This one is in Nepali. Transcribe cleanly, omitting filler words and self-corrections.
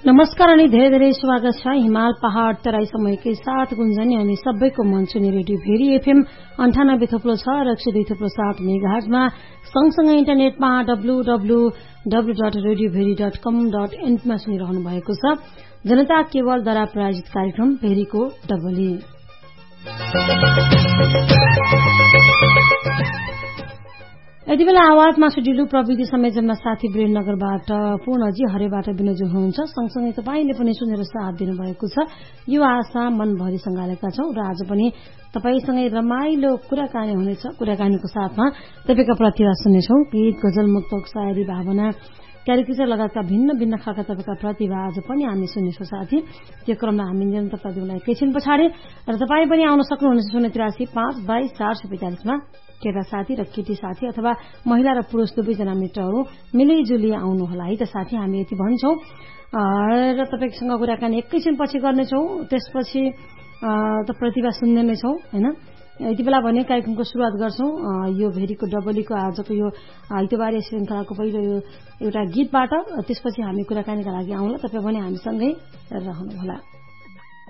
नमस्कार अनि धेरै धेरै स्वागत छ हिमाल पहाड़ तराई समयकै साथ गुन्जनी अनि सबैको मन छुने रेडियो भेरी एफएम 98.6 र 102.7 मेगाहर्जमा सँगसँगै इन्टरनेटमा www.radioveri.com.n मा सुनिरहनु भएको छ। जनता केवलद्वारा प्रायोजित कार्यक्रम भेरीको डबली। यति बेला आवाजमा सुडिलो प्रविधि संयोजनमा साथी वीरेन्द्रनगरबाट पूर्णजी, हरेबाट विनोजी हुनुहुन्छ। सँगसँगै तपाईले पनि सुनेर साथ दिनुभएको छ। यो आशा मनभरि सँगालेका छौं र आज पनि तपाईसँगै रमाइलो कुराकानी हुनेछ। कुराकानीको साथमा तपाईका प्रतिभा सुन्नेछौं। गीत, गजल, मुक्तक, शायरी, भावना, क्यारिकेचर लगायतका भिन्न भिन्न खालका तपाईका प्रतिभा आज पनि हामी सुन्नेछौं साथी। त्यो क्रममा हामी निरन्तरता दिउँलाई एकैछिन पछाडि र तपाई पनि आउन सक्नुहुनेछ 083-522-445 मा। केटा साथी र केटी साथी अथवा महिला र पुरुष दुवैजना मित्रहरू मिलिजुली आउनुहोला है त साथी। हामी यति भन्छौं र तपाईसँग कुराकानी एकैछिन पछि गर्नेछौं। त्यसपछि त प्रतिभा सुन्ने नै छौं हैन। यति बेला भने कार्यक्रमको शुरुआत गर्छौं यो भेरीको डबलीको आजको यो आइतबारे श्रृंखलाको पहिलो यो एउटा गीतबाट। त्यसपछि हामी कुराकानीका लागि आउँला। तपाई पनि हामीसँगै रहनुहोला।